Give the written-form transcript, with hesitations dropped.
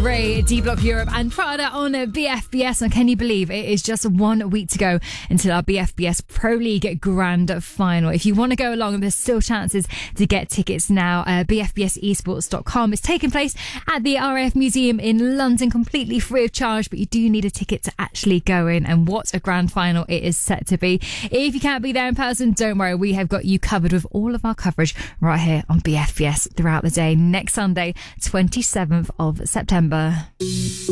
Gray, D Block Europe and Prada on BFBS. And can you believe it is just 1 week to go until our BFBS Pro League Grand Final. If you want to go along, there's still chances to get tickets now. BFBSesports.com is taking place at the RAF Museum in London, completely free of charge, but you do need a ticket to actually go in. And what a grand final it is set to be. If you can't be there in person, don't worry, we have got you covered with all of our coverage right here on BFBS throughout the day. Next Sunday, 27th of September.